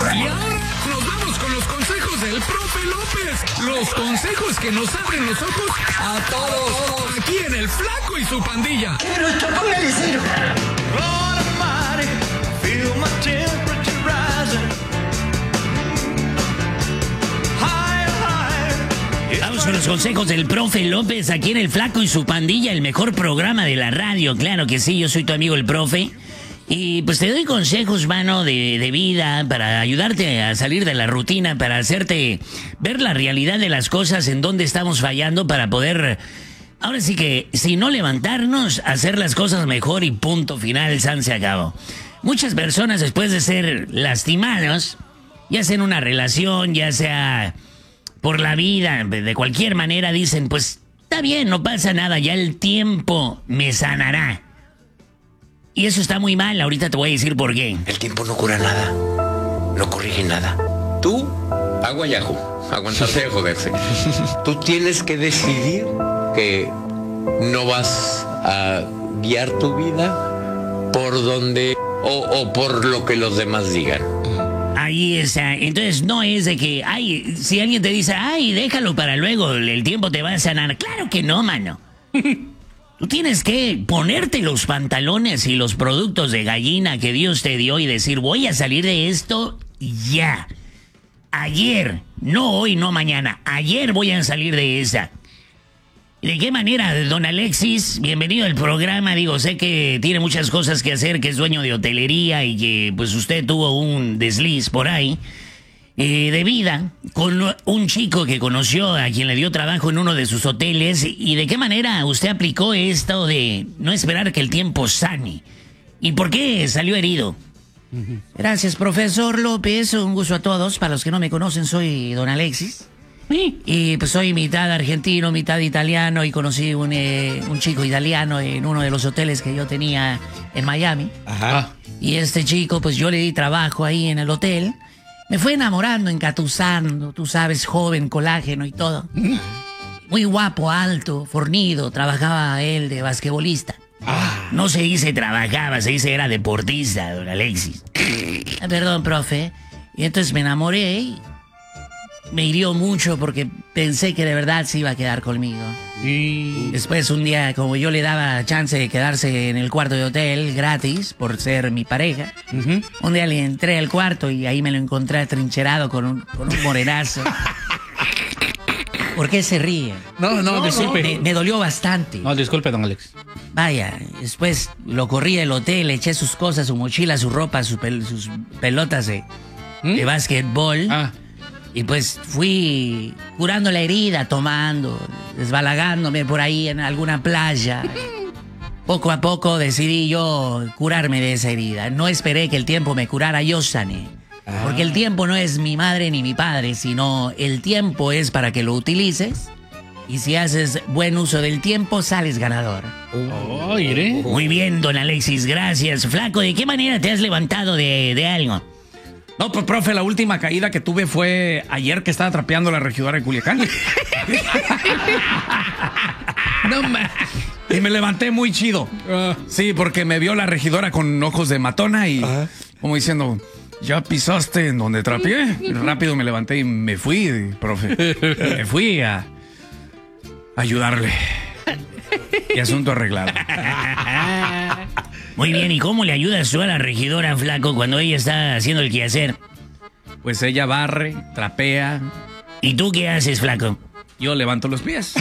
Y ahora nos vamos con los consejos del profe López. Los consejos que nos abren los ojos a todos. Aquí en El Flaco y su pandilla. ¡Qué bruto! ¡Póngale cero! Vamos con los consejos del profe López aquí en El Flaco y su pandilla, el mejor programa de la radio. Claro que sí, yo soy tu amigo el profe. Y pues te doy consejos, mano, de vida para ayudarte a salir de la rutina, para hacerte ver la realidad de las cosas, en dónde estamos fallando, para poder, ahora sí que, si no levantarnos, hacer las cosas mejor y punto final, san se acabó. Muchas personas después de ser lastimados, ya sea en una relación, ya sea por la vida, de cualquier manera dicen, pues está bien, no pasa nada, ya el tiempo me sanará. Y eso está muy mal, ahorita te voy a decir por qué. El tiempo no cura nada, no corrige nada. Tú, agua y ajo, aguantarse de joderse. Tú tienes que decidir que no vas a guiar tu vida por donde o por lo que los demás digan. Ahí está. Entonces no es de que, ay, si alguien te dice, ay, déjalo para luego, el tiempo te va a sanar. Claro que no, mano. Tú tienes que ponerte los pantalones y los productos de gallina que Dios te dio y decir, voy a salir de esto ya. Ayer, no hoy, no mañana. Ayer voy a salir de esa. ¿De qué manera, don Alexis? Bienvenido al programa. Digo, sé que tiene muchas cosas que hacer, que es dueño de hotelería y que pues usted tuvo un desliz por ahí de vida con un chico que conoció a quien le dio trabajo en uno de sus hoteles. ¿Y de qué manera usted aplicó esto de no esperar que el tiempo sane? ¿Y por qué salió herido? Gracias, profesor López. Un gusto a todos. Para los que no me conocen, soy don Alexis. Y pues soy mitad argentino, mitad italiano y conocí un chico italiano en uno de los hoteles que yo tenía en Miami. Ajá. Y este chico, pues yo le di trabajo ahí en el hotel. Me fue enamorando, engatusando, tú sabes, joven, colágeno y todo. Muy guapo, alto, fornido, trabajaba él de basquetbolista. No se dice trabajaba, se dice era deportista, don Alexis. Perdón, profe. Y entonces me enamoré y me hirió mucho porque pensé que de verdad se iba a quedar conmigo. Y Después un día, como yo le daba chance de quedarse en el cuarto de hotel gratis por ser mi pareja, un día le entré al cuarto y ahí me lo encontré atrincherado con un morenazo. ¿Por qué se ríe? No, disculpe. Me dolió bastante. No, disculpe, don Alex. Vaya, después lo corrí del hotel, le eché sus cosas, su mochila, su ropa, sus pelotas de básquetbol. Y pues fui curando la herida, tomando, desbalagándome por ahí en alguna playa. Poco a poco decidí yo curarme de esa herida. No esperé que el tiempo me curara, yo sané. Porque el tiempo no es mi madre ni mi padre, sino el tiempo es para que lo utilices. Y si haces buen uso del tiempo, sales ganador. Oh, iré. Muy bien, don Alexis, gracias. Flaco, ¿de qué manera te has levantado de algo? No, pues, profe, la última caída que tuve fue ayer que estaba trapeando la regidora de Culiacán. Y me levanté muy chido. Sí, porque me vio la regidora con ojos de matona y como diciendo, ¿ya pisaste en donde trapeé? Y rápido me levanté y me fui, profe. Me fui a ayudarle. Y asunto arreglado. Muy bien, ¿y cómo le ayudas tú a la regidora, Flaco, cuando ella está haciendo el quehacer? Pues ella barre, trapea. ¿Y tú qué haces, Flaco? Yo levanto los pies.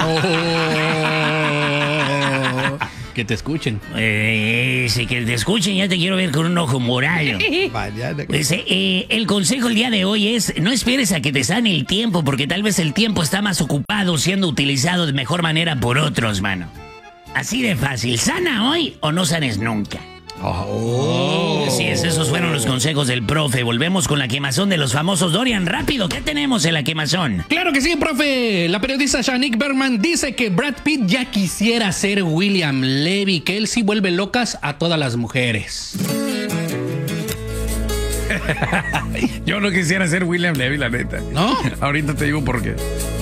Que te escuchen. Si que te escuchen, ya te quiero ver con un ojo morado. Pues, el consejo el día de hoy es, no esperes a que te sane el tiempo, porque tal vez el tiempo está más ocupado siendo utilizado de mejor manera por otros, mano. Así de fácil, ¿sana hoy o no sanes nunca? Así es, esos fueron los consejos del profe. Volvemos con la quemazón de los famosos. Dorian, rápido, ¿qué tenemos en la quemazón? Claro que sí, profe. La periodista Shanique Berman dice que Brad Pitt ya quisiera ser William Levy, que él sí vuelve locas a todas las mujeres. Yo no quisiera ser William Levy, la neta. ¿No? Ahorita te digo por qué.